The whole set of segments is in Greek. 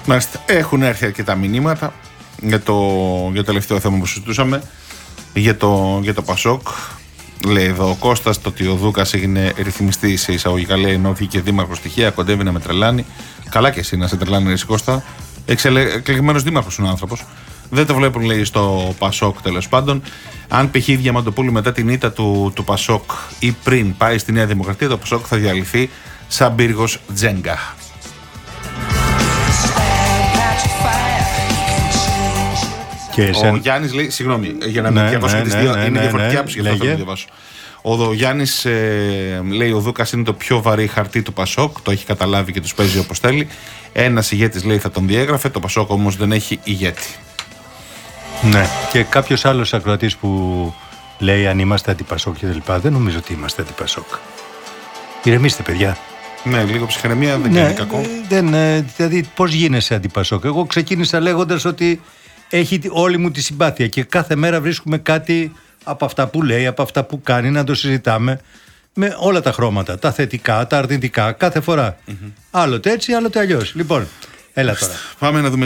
Μάλιστα. Έχουν έρθει αρκετά μηνύματα για το τελευταίο θέμα που συζητούσαμε, για το Πασόκ. Λέει εδώ ο Κώστας, το ότι ο Δούκας έγινε ρυθμιστή σε εισαγωγικά, λέει, ενώ βγήκε δήμαρχος στοιχεία, κοντεύει να με τρελάνει. Καλά και εσύ να σε τρελάνει, εσύ Κώστα. Εκλεγμένος δήμαρχος είναι ο άνθρωπος. Δεν το βλέπουν, λέει, στο Πασόκ, τέλος πάντων. Αν π.χ. η Διαμαντοπούλου μετά την ήττα του Πασόκ ή πριν πάει στη Νέα Δημοκρατία, το Πασόκ θα διαλυθεί σαν πύργος Τζέγκα. Ο Γιάννης λέει, συγγνώμη, για να μην διαβάσω τις δύο, είναι διαφορετική άποψη, γι' αυτό θέλω να διαβάσω. Ο Γιάννης λέει: ο Δούκας είναι το πιο βαρύ χαρτί του Πασόκ, το έχει καταλάβει και τους παίζει όπως θέλει. Ένας ηγέτης, λέει, θα τον διέγραφε, το Πασόκ όμως δεν έχει ηγέτη. Ναι, και κάποιος άλλος ακροατής που λέει αν είμαστε αντιπασόκ και τα λοιπά, δεν νομίζω ότι είμαστε αντιπασόκ. Ηρεμήστε, παιδιά. Ναι, λίγο ψυχραιμία δεν είναι κακό. Δηλαδή, πώς γίνεσαι αντιπασόκ? Εγώ ξεκίνησα λέγοντας ότι έχει όλη μου τη συμπάθεια και κάθε μέρα βρίσκουμε κάτι από αυτά που λέει, από αυτά που κάνει, να το συζητάμε με όλα τα χρώματα, τα θετικά, τα αρνητικά, κάθε φορά. Άλλοτε έτσι, άλλοτε αλλιώς. Λοιπόν, έλα τώρα. Πάμε να δούμε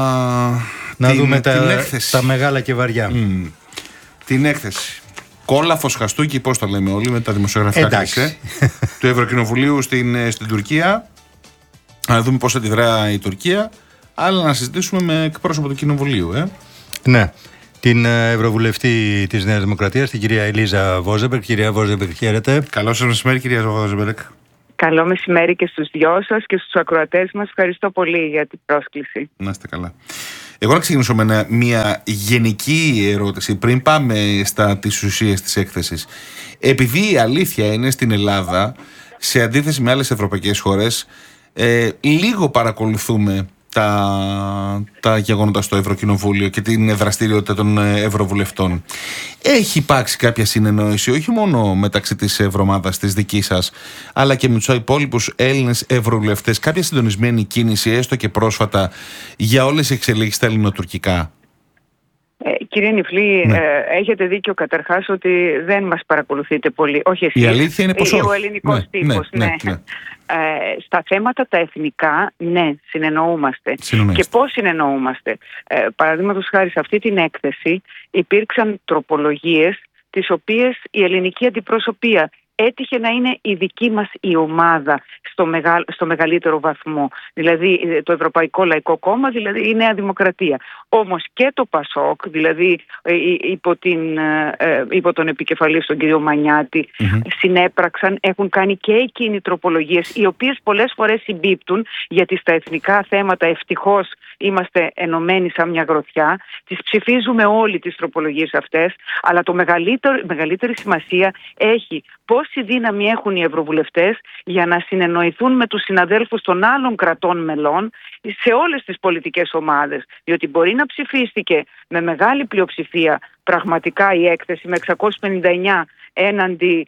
την έκθεση. Τα μεγάλα και βαριά. Την έκθεση. Κόλαφος Χαστούκι, πώς το λέμε όλοι, με τα δημοσιογραφικά κλισέ του Ευρωκοινοβουλίου στην Τουρκία. Να δούμε πώς αντιδρά η Τουρκία, αλλά να συζητήσουμε με εκπρόσωπο του Κοινοβουλίου. Ναι. Την Ευρωβουλευτή της Νέας Δημοκρατίας, την κυρία Ελίζα Βόζεμπεργκ. Κυρία Βόζεμπεργκ, χαίρετε. Καλό σας μεσημέρι, κυρία Βόζεμπεργκ. Καλό μεσημέρι και στους δυο σας και στους ακροατές μας. Ευχαριστώ πολύ για την πρόσκληση. Να είστε καλά. Εγώ να ξεκινήσω με μια γενική ερώτηση πριν πάμε στις ουσίες της έκθεσης. Επειδή η αλήθεια είναι στην Ελλάδα, σε αντίθεση με άλλες ευρωπαϊκές χώρες, λίγο παρακολουθούμε τα γεγονότα στο Ευρωκοινοβούλιο και την δραστηριότητα των Ευρωβουλευτών. Έχει υπάρξει κάποια συνεννόηση όχι μόνο μεταξύ της Ευρωομάδας της δικής σας, αλλά και με τους υπόλοιπους Έλληνες Ευρωβουλευτές, κάποια συντονισμένη κίνηση έστω και πρόσφατα για όλες τις εξελίξεις στα ελληνοτουρκικά? Κύριε Νιφλή, ναι. Έχετε δίκιο καταρχάς ότι δεν μας παρακολουθείτε πολύ. Όχι εσείς. Η αλήθεια είναι πως όχι. Ο ελληνικός τύπος, ναι. Στα θέματα τα εθνικά, ναι, συνεννοούμαστε. Και πώς συνεννοούμαστε? Παραδείγματος χάρη, σε αυτή την έκθεση υπήρξαν τροπολογίες τις οποίες η ελληνική αντιπροσωπεία έτυχε να είναι η δική μας η ομάδα στο μεγαλύτερο βαθμό. Δηλαδή το Ευρωπαϊκό Λαϊκό Κόμμα, δηλαδή η Νέα Δημοκρατία. Όμως και το Πασόκ, δηλαδή υπό τον επικεφαλής τον κύριο Μανιάτη, συνέπραξαν, έχουν κάνει και εκείνοι τροπολογίες, οι οποίες πολλές φορές συμπίπτουν, γιατί στα εθνικά θέματα ευτυχώς είμαστε ενωμένοι σαν μια γροθιά. Τις ψηφίζουμε όλοι τις τροπολογίες αυτές, αλλά μεγαλύτερη σημασία έχει πόση δύναμη έχουν οι ευρωβουλευτές για να συνεννοηθούν με τους συναδέλφους των άλλων κρατών μελών σε όλες τις πολιτικές ομάδες. Διότι μπορεί να ψηφίστηκε με μεγάλη πλειοψηφία πραγματικά η έκθεση με 659 έναντι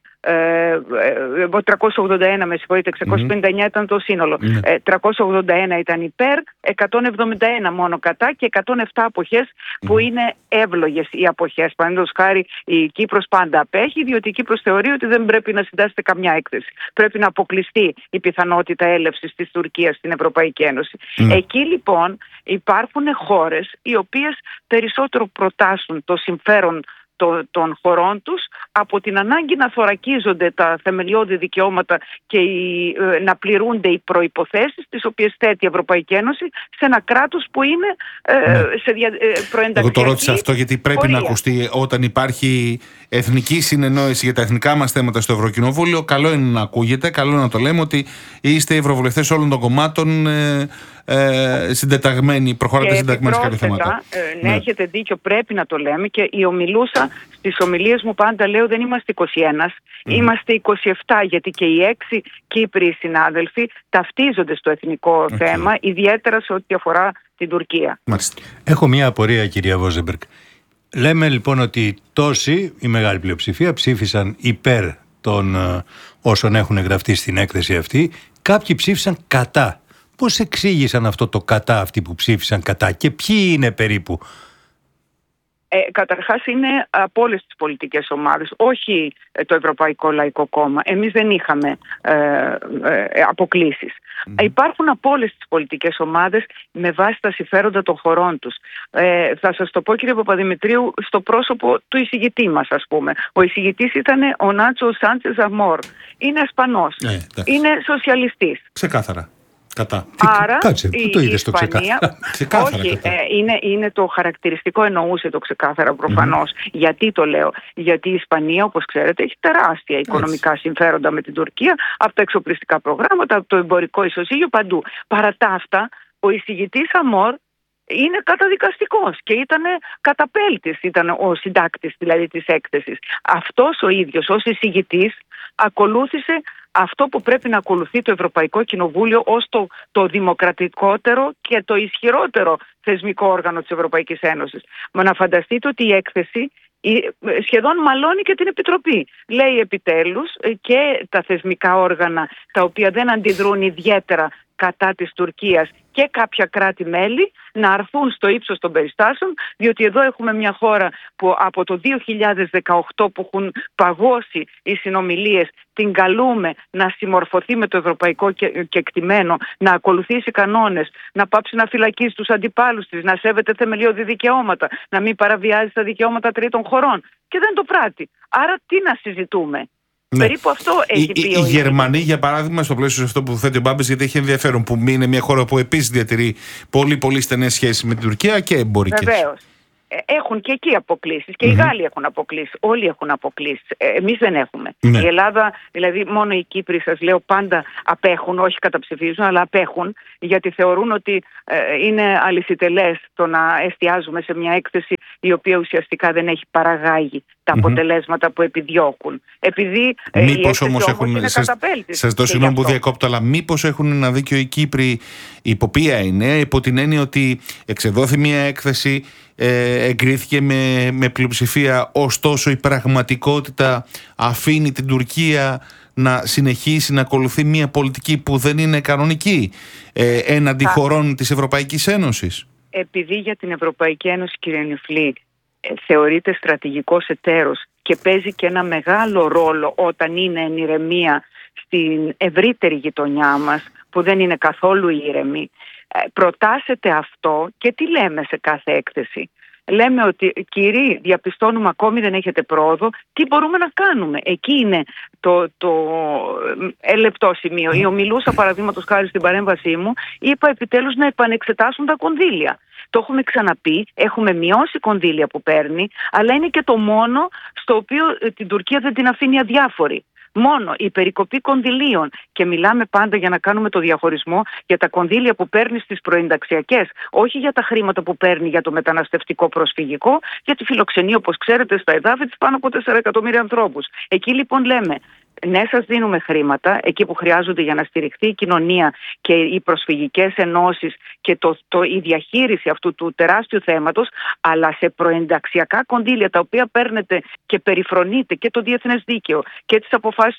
381, με συγχωρείτε, 659 ήταν το σύνολο. 381 ήταν υπέρ, 171 μόνο κατά και 107 αποχές που είναι εύλογες οι αποχές. Παραδείγματος χάρη, η Κύπρος πάντα απέχει, διότι η Κύπρος θεωρεί ότι δεν πρέπει να συντάσσεται καμιά έκθεση. Πρέπει να αποκλειστεί η πιθανότητα έλευσης της Τουρκίας στην Ευρωπαϊκή Ένωση. Εκεί λοιπόν υπάρχουν χώρες οι οποίες περισσότερο προτάσουν το συμφέρον των χωρών τους από την ανάγκη να θωρακίζονται τα θεμελιώδη δικαιώματα και να πληρούνται οι προϋποθέσεις τις οποίες θέτει η Ευρωπαϊκή Ένωση σε ένα κράτος που είναι σε προενταξιακή. Εγώ το ρώτησα αυτό γιατί πρέπει να ακουστεί όταν υπάρχει εθνική συνεννόηση για τα εθνικά μας θέματα στο Ευρωκοινοβούλιο. Καλό είναι να ακούγεται, καλό είναι να το λέμε ότι είστε ευρωβουλευτές όλων των κομμάτων συντεταγμένοι, προχωράτε συντεταγμένοι σε κάποια θέματα. Ναι, έχετε δίκιο, πρέπει να το λέμε και η ομιλούσα στις ομιλίες μου πάντα λέω δεν είμαστε 21, είμαστε 27, γιατί και οι 6 Κύπροι συνάδελφοι ταυτίζονται στο εθνικό θέμα, ιδιαίτερα σε ό,τι αφορά την Τουρκία. Μάλιστα. Έχω μια απορία, κυρία Βόζεμπεργκ. Λέμε λοιπόν ότι τόσοι, η μεγάλη πλειοψηφία, ψήφισαν υπέρ των όσων έχουν γραφτεί στην έκθεση αυτή, κάποιοι ψήφισαν κατά. Πώς εξήγησαν αυτό το κατά αυτοί που ψήφισαν κατά και ποιοι είναι περίπου? Καταρχάς είναι από όλες τις πολιτικές ομάδες, όχι το Ευρωπαϊκό Λαϊκό Κόμμα. Εμείς δεν είχαμε αποκλίσεις. Υπάρχουν από όλες τις πολιτικές ομάδες με βάση τα συμφέροντα των χωρών τους. Θα σας το πω, κύριε Παπαδημητρίου, στο πρόσωπο του εισηγητή μας, ας πούμε. Ο εισηγητής ήταν ο Νάτσο Σάντσες Αμόρ. Είναι Ισπανός. Είναι σοσιαλιστής. Ξεκάθαρα. Κατά. Άρα, κάτσε, πού το είδες το ξεκάθαρα? Όχι, είναι το χαρακτηριστικό, εννοούσε το ξεκάθαρα προφανώς. Γιατί το λέω? Γιατί η Ισπανία, όπως ξέρετε, έχει τεράστια οικονομικά συμφέροντα με την Τουρκία, από τα εξοπλιστικά προγράμματα, από το εμπορικό ισοσύγιο, παντού. Παρά τα αυτά, ο εισηγητής Αμόρ είναι καταδικαστικός και ήταν καταπέλτης, ήταν ο συντάκτης δηλαδή της έκθεσης. Αυτός ο ίδιος ως εισηγητής ακολούθησε αυτό που πρέπει να ακολουθεί το Ευρωπαϊκό Κοινοβούλιο ως το δημοκρατικότερο και το ισχυρότερο θεσμικό όργανο της Ευρωπαϊκής Ένωσης. Μα να φανταστείτε ότι η έκθεση σχεδόν μαλώνει και την Επιτροπή. Λέει επιτέλους και τα θεσμικά όργανα τα οποία δεν αντιδρούν ιδιαίτερα κατά της Τουρκίας και κάποια κράτη-μέλη να αρθούν στο ύψος των περιστάσεων, διότι εδώ έχουμε μια χώρα που από το 2018 που έχουν παγώσει οι συνομιλίες, την καλούμε να συμμορφωθεί με το ευρωπαϊκό κεκτημένο, να ακολουθήσει κανόνες, να πάψει να φυλακίσει τους αντιπάλους της, να σέβεται θεμελιώδη δικαιώματα, να μην παραβιάζει τα δικαιώματα τρίτων χωρών. Και δεν το πράττει. Άρα τι να συζητούμε? Ναι. Περίπου αυτό έχει πει. Οι Γερμανοί, για παράδειγμα, στο πλαίσιο σε αυτό που θέτει ο Μπάμπης, γιατί έχει ενδιαφέρον, που είναι μια χώρα που επίσης διατηρεί πολύ στενές σχέσεις με την Τουρκία και εμπορικές. Βεβαίως. Έχουν και εκεί αποκλήσεις. Και οι Γάλλοι έχουν αποκλήσεις. Όλοι έχουν αποκλήσεις. Εμείς δεν έχουμε. Ναι. Η Ελλάδα, δηλαδή μόνο οι Κύπροι, σας λέω, πάντα απέχουν, όχι καταψηφίζουν, αλλά απέχουν, γιατί θεωρούν ότι είναι αλυσιτελές το να εστιάζουμε σε μια έκθεση η οποία ουσιαστικά δεν έχει παραγάγει τα αποτελέσματα που επιδιώκουν. Επειδή μήπως όμως είναι καταπέλτης. Σας δώσω συγγνώμη που διακόπτω, αλλά μήπως έχουν ένα δίκιο οι Κύπροι, υπό ποια είναι, υπό την έννοια ότι εξεδόθη μια έκθεση, εγκρίθηκε με πλειοψηφία, ωστόσο η πραγματικότητα αφήνει την Τουρκία να συνεχίσει να ακολουθεί μια πολιτική που δεν είναι κανονική έναντι χωρών της Ευρωπαϊκής Ένωσης. Επειδή για την Ευρωπαϊκή Ένωση, κύριε Νιφλή, θεωρείται στρατηγικός εταίρος και παίζει και ένα μεγάλο ρόλο όταν είναι εν ηρεμία στην ευρύτερη γειτονιά μας, που δεν είναι καθόλου ήρεμη, προτάσετε αυτό και τι λέμε σε κάθε έκθεση? Λέμε ότι κύριοι, διαπιστώνουμε ακόμη δεν έχετε πρόοδο, τι μπορούμε να κάνουμε? Εκεί είναι το λεπτό σημείο. Η ομιλούσα, παραδείγματος χάρη στην παρέμβασή μου, είπα επιτέλους να επανεξετάσουν τα κονδύλια. Το έχουμε ξαναπεί, έχουμε μειώσει κονδύλια που παίρνει, αλλά είναι και το μόνο στο οποίο την Τουρκία δεν την αφήνει αδιάφορη. Μόνο η περικοπή κονδυλίων, και μιλάμε πάντα για να κάνουμε το διαχωρισμό για τα κονδύλια που παίρνει στις προενταξιακές, όχι για τα χρήματα που παίρνει για το μεταναστευτικό προσφυγικό, γιατί φιλοξενεί, όπως ξέρετε, στα εδάφη της πάνω από 4 εκατομμύρια ανθρώπους. Εκεί λοιπόν λέμε, ναι, σας δίνουμε χρήματα εκεί που χρειάζονται για να στηριχθεί η κοινωνία και οι προσφυγικές ενώσεις και η διαχείριση αυτού του τεράστιου θέματος, αλλά σε προενταξιακά κονδύλια τα οποία παίρνετε και περιφρονείτε και το διεθνές δίκαιο και τις αποφάσεις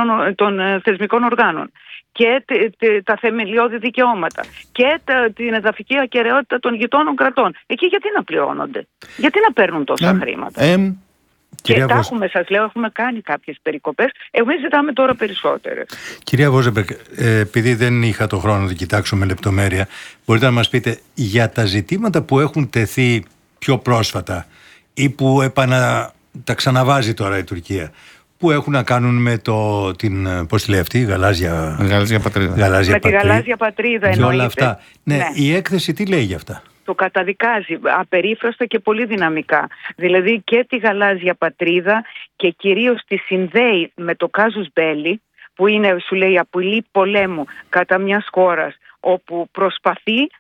των θεσμικών οργάνων και τα θεμελιώδη δικαιώματα και την εδαφική ακεραιότητα των γειτόνων κρατών. Εκεί γιατί να πληρώνονται? Γιατί να παίρνουν τόσα χρήματα? Και τα έχουμε, σας λέω, έχουμε κάνει κάποιες περικοπές. Εμείς ζητάμε τώρα περισσότερες. Κυρία Βόζεμπεργκ, επειδή δεν είχα το χρόνο να κοιτάξω με λεπτομέρεια, μπορείτε να μας πείτε για τα ζητήματα που έχουν τεθεί πιο πρόσφατα ή που τα ξαναβάζει τώρα η Τουρκία, που έχουν να κάνουν με πώς τη λέει αυτή, γαλάζια πατρίδα. Με τη γαλάζια πατρίδα εννοείται. Και όλα αυτά. Ναι, η έκθεση τι λέει για αυτά? Το καταδικάζει απερίφραστα και πολύ δυναμικά. Δηλαδή και τη γαλάζια πατρίδα και κυρίως τη συνδέει με το κάζους μπέλι, που είναι, σου λέει, απειλή πολέμου κατά μιας χώρας όπου προσπαθεί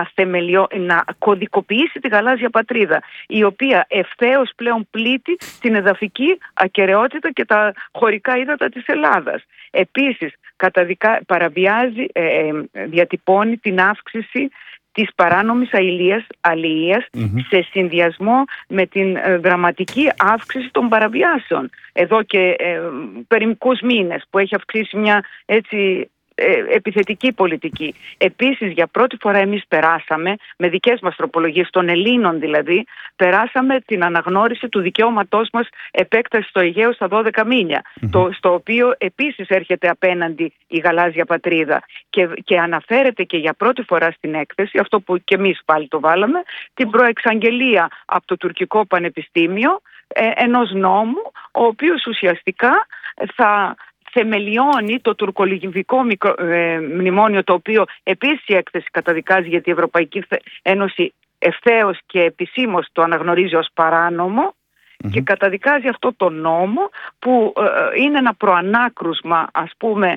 να κωδικοποιήσει τη γαλάζια πατρίδα, η οποία ευθέως πλέον πλήττει την εδαφική ακεραιότητα και τα χωρικά ύδατα της Ελλάδας. Επίσης παραβιάζει, διατυπώνει την αύξηση της παράνομης αλληλείας σε συνδυασμό με την δραματική αύξηση των παραβιάσεων εδώ και περιμικούς μήνες, που έχει αυξήσει μια έτσι επιθετική πολιτική. Επίσης, για πρώτη φορά εμείς περάσαμε, με δικές μας τροπολογίες, των Ελλήνων δηλαδή, περάσαμε την αναγνώριση του δικαιώματός μας επέκταση στο Αιγαίο στα 12 μίλια, στο οποίο επίσης έρχεται απέναντι η γαλάζια πατρίδα και αναφέρεται και για πρώτη φορά στην έκθεση, αυτό που και εμείς πάλι το βάλαμε, την προεξαγγελία από το τουρκικό πανεπιστήμιο ενός νόμου, ο οποίος ουσιαστικά θα θεμελιώνει το τουρκολιβικό μνημόνιο, το οποίο επίσης η έκθεση καταδικάζει, γιατί η Ευρωπαϊκή Ένωση ευθέως και επισήμως το αναγνωρίζει ως παράνομο και καταδικάζει αυτό το νόμο που είναι ένα προανάκρουσμα, ας πούμε,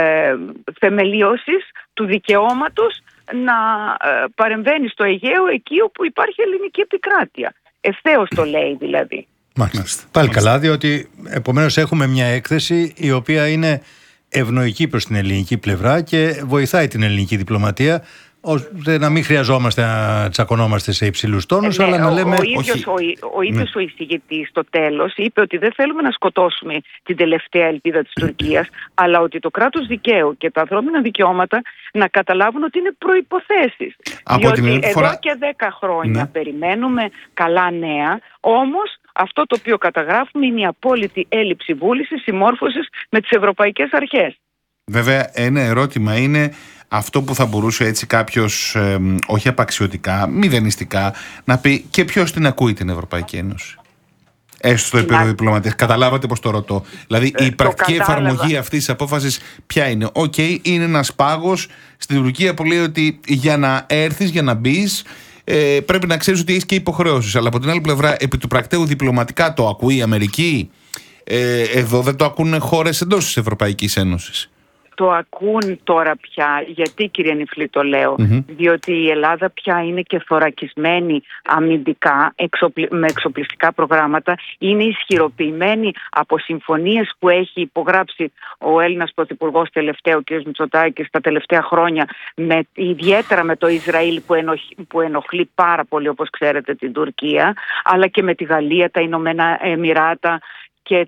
θεμελίωσης του δικαιώματος να παρεμβαίνει στο Αιγαίο εκεί όπου υπάρχει ελληνική επικράτεια. Ευθέως το λέει δηλαδή. Μάλιστα. Πάλι καλά, διότι επομένως έχουμε μια έκθεση η οποία είναι ευνοϊκή προς την ελληνική πλευρά και βοηθάει την ελληνική διπλωματία, ώστε να μην χρειαζόμαστε να τσακωνόμαστε σε υψηλούς τόνους, αλλά να λέμε... Ο ίδιος ο εισηγητής στο τέλος είπε ότι δεν θέλουμε να σκοτώσουμε την τελευταία ελπίδα της Τουρκίας, αλλά ότι το κράτος δικαίου και τα ανθρώπινα δικαιώματα να καταλάβουν ότι είναι προϋποθέσεις. Διότι εδώ και 10 χρόνια περιμένουμε καλά νέα, όμως αυτό το οποίο καταγράφουμε είναι η απόλυτη έλλειψη βούλησης συμμόρφωσης με τις ευρωπαϊκές αρχές. Βέβαια, ένα ερώτημα είναι αυτό που θα μπορούσε έτσι κάποιος, όχι απαξιωτικά, μηδενιστικά, να πει και ποιος την ακούει την Ευρωπαϊκή Ένωση. Έστω στο επίπεδο διπλωματίας. Καταλάβατε πώς το ρωτώ. Δηλαδή η πρακτική εφαρμογή αυτής της απόφασης ποια είναι? Είναι ένας πάγος στην Τουρκία που λέει ότι για να έρθεις, για να μπεις, πρέπει να ξέρεις ότι έχεις και υποχρεώσεις. Αλλά από την άλλη πλευρά, επί του πρακτέου διπλωματικά το ακούει η Αμερική. Εδώ δεν το ακούνε χώρες εντός της Ευρωπαϊκής Ένωσης. Το ακούν τώρα πια. Γιατί, κύριε Νιφλή, το λέω? Διότι η Ελλάδα πια είναι και θωρακισμένη αμυντικά, με εξοπλιστικά προγράμματα, είναι ισχυροποιημένη από συμφωνίες που έχει υπογράψει ο Έλληνας Πρωθυπουργός τελευταίο, ο κ. Μητσοτάκης, τα τελευταία χρόνια, ιδιαίτερα με το Ισραήλ που ενοχλεί πάρα πολύ, όπως ξέρετε, την Τουρκία, αλλά και με τη Γαλλία, τα Ηνωμένα Εμιράτα και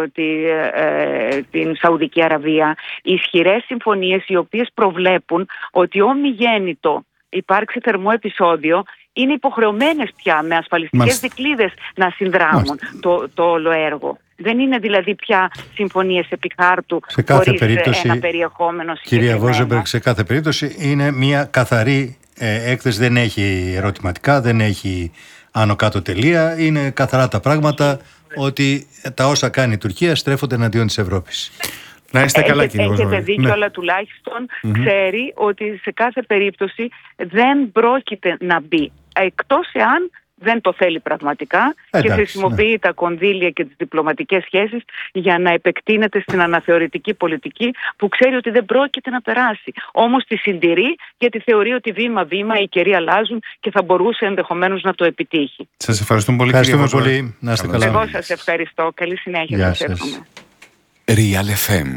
την Σαουδική Αραβία. Ισχυρές συμφωνίες οι οποίες προβλέπουν ότι όμοι γέννητο υπάρξει θερμό επεισόδιο, είναι υποχρεωμένες πια με ασφαλιστικές δικλείδες να συνδράμουν το όλο έργο. Δεν είναι δηλαδή πια συμφωνίες επί χάρτου χωρίς ένα περιεχόμενο συγκεκριμένο. Κυρία Βόζεμπεργκ, σε κάθε περίπτωση είναι μια καθαρή έκθεση, δεν έχει ερωτηματικά, δεν έχει άνω κάτω τελεία, είναι καθαρά τα πράγματα, ότι τα όσα κάνει η Τουρκία στρέφονται εναντίον της Ευρώπης. Να είστε καλά, κύριε Βόζεμπεργκ. Έχετε δίκιο, αλλά τουλάχιστον ξέρει ότι σε κάθε περίπτωση δεν πρόκειται να μπει, εκτός εάν δεν το θέλει πραγματικά και χρησιμοποιεί τα κονδύλια και τις διπλωματικές σχέσεις για να επεκτείνεται στην αναθεωρητική πολιτική που ξέρει ότι δεν πρόκειται να περάσει. Όμως τη συντηρεί, γιατί θεωρεί ότι βήμα-βήμα οι καιροί αλλάζουν και θα μπορούσε ενδεχομένως να το επιτύχει. Σας ευχαριστούμε πολύ, κύριε Βόζεμπεργκ. Να είστε καλά. Εγώ σας ευχαριστώ. Καλή συνέχεια. Σας εύχομαι. Real FM.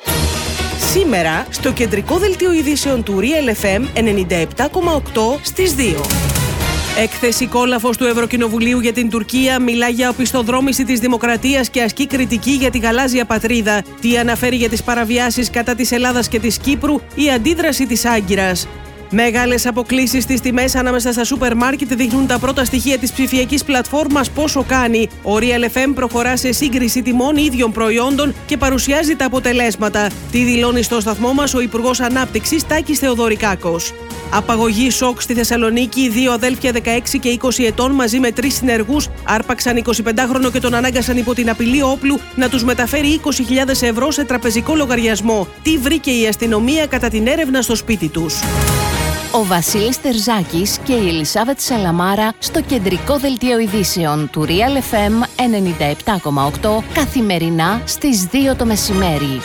Σήμερα στο κεντρικό δελτίο ειδήσεων του Real FM 97,8 στις 2. Έκθεση κόλαφος του Ευρωκοινοβουλίου για την Τουρκία μιλά για οπισθοδρόμηση της δημοκρατίας και ασκεί κριτική για τη γαλάζια πατρίδα. Τι αναφέρει για τις παραβιάσεις κατά της Ελλάδας και της Κύπρου η αντίδραση της Άγκυρας. Μεγάλες αποκλίσεις στις τιμές ανάμεσα στα σούπερ μάρκετ δείχνουν τα πρώτα στοιχεία της ψηφιακής πλατφόρμας Πόσο Κάνει. Ο Real FM προχωρά σε σύγκριση τιμών ίδιων προϊόντων και παρουσιάζει τα αποτελέσματα. Τι δηλώνει στο σταθμό μας ο Υπουργός Ανάπτυξης Τάκης Θεοδωρικάκος. Απαγωγή σοκ στη Θεσσαλονίκη. 2 αδέλφια 16 και 20 ετών μαζί με 3 συνεργούς άρπαξαν 25χρονο και τον ανάγκασαν υπό την απειλή όπλου να τους μεταφέρει 20.000 ευρώ σε τραπεζικό λογαριασμό. Τι βρήκε η αστυνομία κατά την έρευνα στο σπίτι τους? Ο Βασίλης Τερζάκης και η Ελισάβετ Σαλαμάρα στο κεντρικό δελτίο ειδήσεων του Real FM 97,8 καθημερινά στις 2 το μεσημέρι.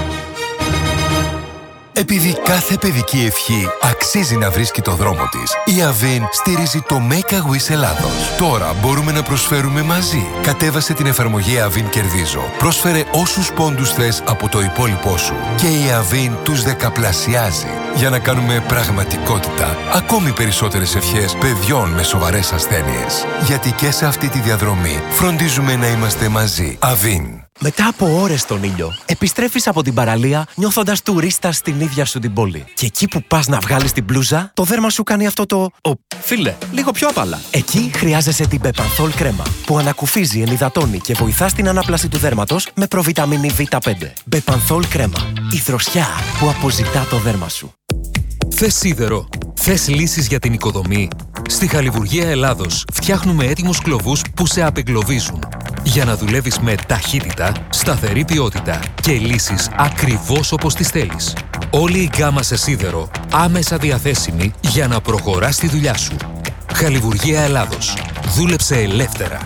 Επειδή κάθε παιδική ευχή αξίζει να βρίσκει το δρόμο της, η Avin στηρίζει το Make a Wish Ελλάδος. Τώρα μπορούμε να προσφέρουμε μαζί. Κατέβασε την εφαρμογή Avin Κερδίζω. Πρόσφερε όσους πόντους θες από το υπόλοιπό σου και η Avin τους δεκαπλασιάζει για να κάνουμε πραγματικότητα ακόμη περισσότερες ευχές παιδιών με σοβαρές ασθένειες. Γιατί και σε αυτή τη διαδρομή φροντίζουμε να είμαστε μαζί. Avin. Μετά από ώρες στον ήλιο, επιστρέφεις από την παραλία νιώθοντας τουρίστας στην ίδια σου την πόλη. Και εκεί που πας να βγάλεις την μπλούζα, το δέρμα σου κάνει αυτό το φίλε, λίγο πιο απαλά. Εκεί χρειάζεσαι την Bepanthol κρέμα, που ανακουφίζει, ενυδατώνει και βοηθά στην ανάπλαση του δέρματος με προβιταμίνη Β5. Bepanthol κρέμα. Η δροσιά που αποζητά το δέρμα σου. Θες σίδερο? Θες λύσεις για την οικοδομή? Στη Χαλιβουργία Ελλάδος φτιάχνουμε έτοιμους κλωβούς που σε απεγκλωβίζουν. Για να δουλεύεις με ταχύτητα, σταθερή ποιότητα και λύσεις ακριβώς όπως τις θέλεις. Όλη η γκάμα σε σίδερο άμεσα διαθέσιμη για να προχωράς τη δουλειά σου. Χαλιβουργία Ελλάδος. Δούλεψε ελεύθερα.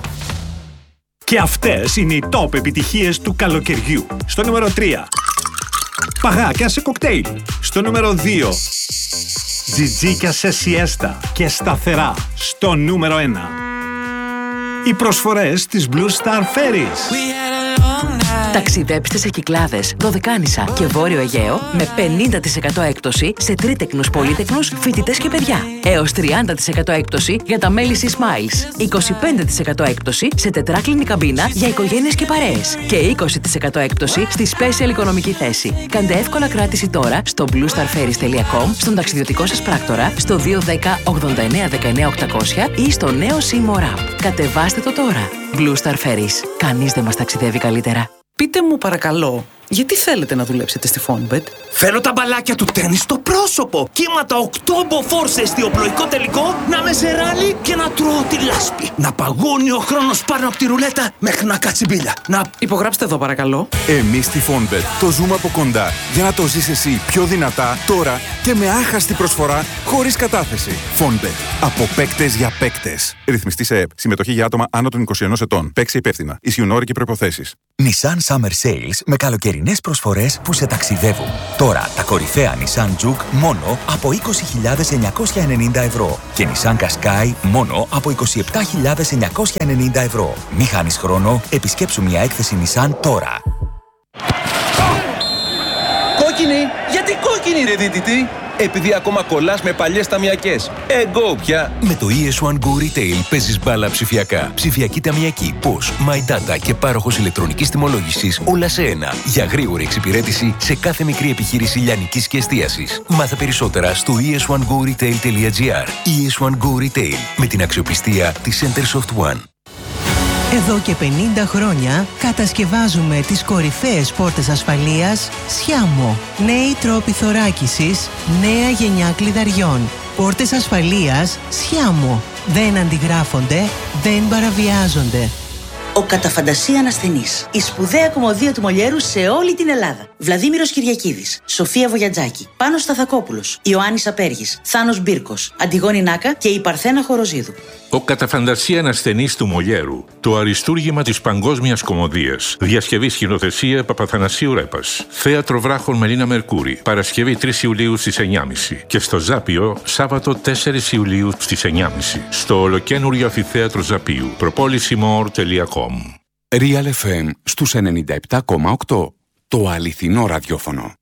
Και αυτές είναι οι top επιτυχίες του καλοκαιριού. Στο νούμερο 3. Παγάκια σε κοκτέιλ. Στο νούμερο 2. Τζιτζίκια σε σιέστα και σταθερά. Στο νούμερο 1. Οι προσφορές της Blue Star Ferries. Ταξιδέψτε σε Κυκλάδες, Δωδεκάνησα και Βόρειο Αιγαίο με 50% έκπτωση σε τρίτεκνους, πολύτεκνους, φοιτητές και παιδιά. Έως 30% έκπτωση για τα μέλη Sea Smiles. 25% έκπτωση σε τετράκλινη καμπίνα για οικογένειες και παρέες. Και 20% έκπτωση στη special οικονομική θέση. Κάντε εύκολα κράτηση τώρα στο bluestarferries.com, στον ταξιδιωτικό σας πράκτορα, στο 210 89 19 800 ή στο νέο Seymour App. Κατεβάστε το τώρα. Blue Star Ferries. Κανείς δεν μας ταξιδεύει καλύτερα. Πείτε μου παρακαλώ, γιατί θέλετε να δουλέψετε στη Fonbet? Θέλω τα μπαλάκια του τένις στο πρόσωπο. Κύματα 8 μποφόρ σε εστιοπλοϊκό τελικό, να με σε ράλι και να τρώω τη λάσπη. Να παγώνει ο χρόνος πάνω από τη ρουλέτα μέχρι να κάτσει μπίλια. Να υπογράψτε εδώ παρακαλώ. Εμείς στη Fonbet το ζούμε από κοντά για να το ζεις εσύ πιο δυνατά τώρα και με άχαστη προσφορά χωρίς κατάθεση. Fonbet. Από παίκτες για παίκτες. Ρυθμιστή σε ΕΠ. Συμμετοχή για άτομα άνω των 21 ετών. Παίξε υπεύθυνα. Ισχύουν όροι και προϋποθέσεις. Nissan Summer Sales με καλοκαιρινές προσφορές που σε ταξιδεύουν. Τώρα τα κορυφαία Nissan Juke μόνο από 20.990 ευρώ και Nissan Qashqai μόνο από 27.990 ευρώ. Μη χάνεις χρόνο, επισκέψου μια έκθεση Nissan τώρα. Κόκκινη! Γιατί κόκκινη ρε δίτητη? Επειδή ακόμα κολλάς με παλιές ταμιακές. Εγώ πια. Με το ES1 Go Retail παίζεις μπάλα ψηφιακά. Ψηφιακή ταμιακή, POS, My Data και πάροχος ηλεκτρονικής τιμολόγησης όλα σε ένα. Για γρήγορη εξυπηρέτηση σε κάθε μικρή επιχείρηση λιανικής και εστίασης. Μάθε περισσότερα στο es1goretail.gr. ES1 Go Retail με την αξιοπιστία της Centersoft One. Εδώ και 50 χρόνια κατασκευάζουμε τις κορυφαίες πόρτες ασφαλείας Sciamo. Νέοι τρόποι θωράκισης, νέα γενιά κλειδαριών. Πόρτες ασφαλείας Sciamo. Δεν αντιγράφονται, δεν παραβιάζονται. Ο κατά φαντασία ασθενής. Η σπουδαία κομμωδία του Μολιέρου σε όλη την Ελλάδα. Βλαδίμηρος Κυριακίδης, Σοφία Βογιατζάκη, Πάνος Σταθακόπουλος, Ιωάννης Απέργης, Θάνος Μπίρκος, Αντιγόνη Νάκα και η Παρθένα Χοροζίδου. Ο κατά φαντασία ασθενής του Μολιέρου. Το αριστούργημα της παγκόσμιας κομμωδίας. Διασκευή σκηνοθεσία Παπαθανασίου Ρέπας. Θέατρο Βράχων Μελίνα Μερκούρη. Παρασκευή 3 Ιουλίου στις 9.30. Και στο Ζάπιο Σάββατο 4 Ιουλίου στις 9.30. Στο ολοκένουργιο αμφιθέατρο Ζαπίου. Propolissimor.com. Real FM στους 97,8. Το αληθινό ραδιόφωνο.